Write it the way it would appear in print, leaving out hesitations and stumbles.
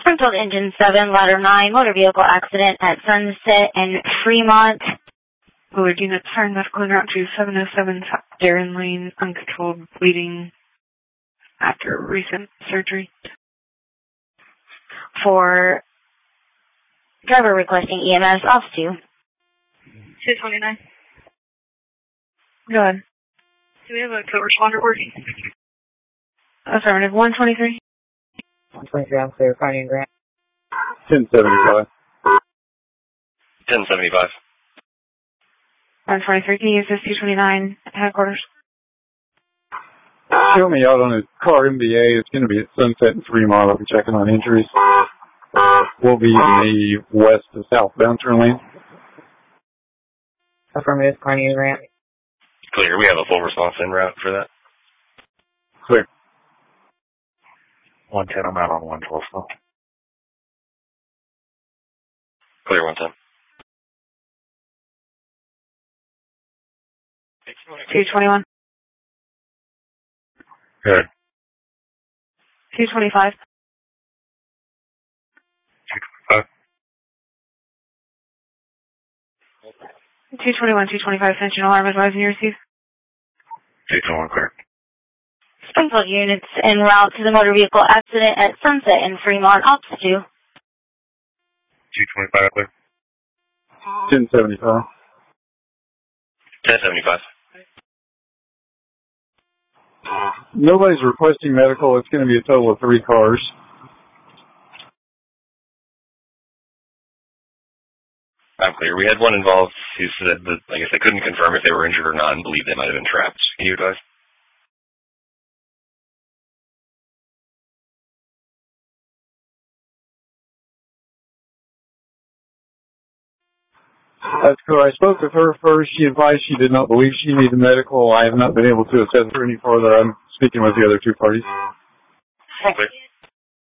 Springfield Engine 7, Ladder 9, motor vehicle accident at Sunset and Fremont. Willard unit, turn medical en route to 707 South Darien Lane, uncontrolled bleeding after recent surgery. For driver requesting EMS, off to 229. Go ahead. Do we have a co-responder working? Affirmative. 123. 123, I'm clear. Finding Grant. 1075. 1075. 123, can you use this 229 headquarters? Show me out on a car MBA. It's going to be at Sunset and Fremont. I'll be checking on injuries. We'll be in the west to southbound turn lane. Affirmative. Finding Grant. Clear. We have a full response en route for that. Clear. 110, I'm out on 112 now. Clear 110. 221. Good. 225. 225. 221, 225, attention alarm advising you receive. 221, clear. Springfield units en route to the motor vehicle accident at Sunset and Fremont, off to 225, clear. 1075. 1075. Nobody's requesting medical. It's going to be a total of 3 cars. I'm clear. We had one involved who said that, I guess they couldn't confirm if they were injured or not and believed they might have been trapped. Can you advise? That's correct. I spoke with her first. She advised she did not believe she needed medical. I have not been able to assess her any further. I'm speaking with the other 2 parties. Clear.